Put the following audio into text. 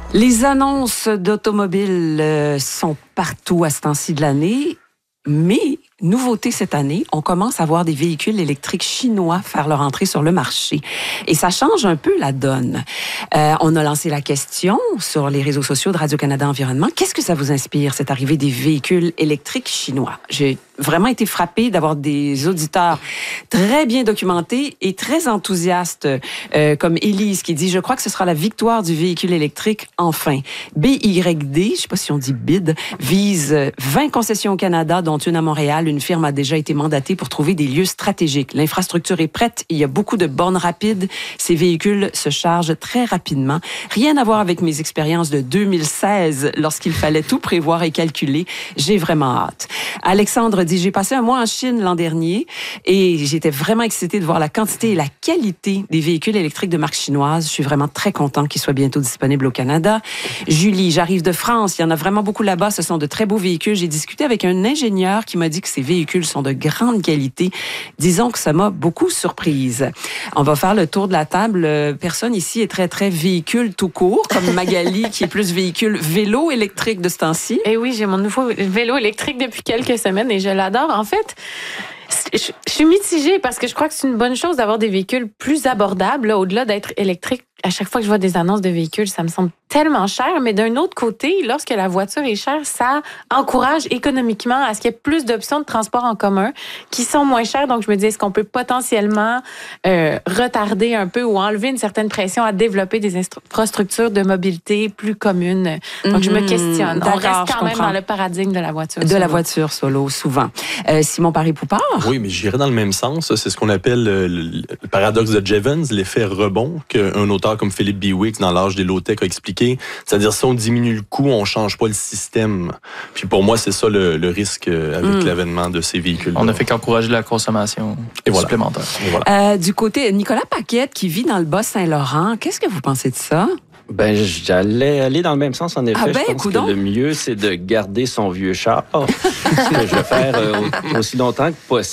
Les annonces d'automobiles sont partout à ce temps-ci de l'année, mais nouveauté cette année, on commence à voir des véhicules électriques chinois faire leur entrée sur le marché. Et ça change un peu la donne. On a lancé la question sur les réseaux sociaux de Radio-Canada Environnement. Qu'est-ce que ça vous inspire, cette arrivée des véhicules électriques chinois? J'ai vraiment été frappée d'avoir des auditeurs très bien documentés et très enthousiastes, comme Élise qui dit « Je crois que ce sera la victoire du véhicule électrique enfin. » BYD, je ne sais pas si on dit BID, vise 20 concessions au Canada, dont une à Montréal. Une firme a déjà été mandatée pour trouver des lieux stratégiques. L'infrastructure est prête. Il y a beaucoup de bornes rapides. Ces véhicules se chargent très rapidement. Rien à voir avec mes expériences de 2016, lorsqu'il fallait tout prévoir et calculer. J'ai vraiment hâte. Alexandre dit, j'ai passé un mois en Chine l'an dernier et j'étais vraiment excitée de voir la quantité et la qualité des véhicules électriques de marque chinoise. Je suis vraiment très contente qu'ils soient bientôt disponibles au Canada. Julie, j'arrive de France. Il y en a vraiment beaucoup là-bas. Ce sont de très beaux véhicules. J'ai discuté avec un ingénieur qui m'a dit que ces véhicules sont de grande qualité. Disons que ça m'a beaucoup surprise. On va faire le tour de la table. Personne ici est très, très véhicule tout court, comme Magali, qui est plus véhicule vélo électrique de ce temps-ci. Eh oui, j'ai mon nouveau vélo électrique depuis quelques semaines et je l'adore. En fait, je suis mitigée parce que je crois que c'est une bonne chose d'avoir des véhicules plus abordables, là, au-delà d'être électriques. À chaque fois que je vois des annonces de véhicules, ça me semble tellement cher. Mais d'un autre côté, lorsque la voiture est chère, ça encourage économiquement à ce qu'il y ait plus d'options de transport en commun qui sont moins chères. Donc, je me dis, est-ce qu'on peut potentiellement retarder un peu ou enlever une certaine pression à développer des infrastructures de mobilité plus communes? Donc, je me questionne. On reste quand même dans le paradigme de la voiture solo. De la voiture solo, souvent. Simon Paré-Poupard? Oui, mais j'irais dans le même sens. C'est ce qu'on appelle le paradoxe de Jevons, l'effet rebond, qu'un auteur comme Philippe Biwix, dans l'âge des low-tech, a expliqué. C'est-à-dire, si on diminue le coût, on change pas le système. Puis pour moi, c'est ça le risque avec l'avènement de ces véhicules. On ne fait qu'encourager la consommation supplémentaire. Et voilà. Du côté, Nicolas Paquette, qui vit dans le Bas-Saint-Laurent, qu'est-ce que vous pensez de ça? Ben, j'allais aller dans le même sens, en effet. Ah ben, je pense que le mieux, c'est de garder son vieux char. Ce que je vais faire aussi longtemps que possible.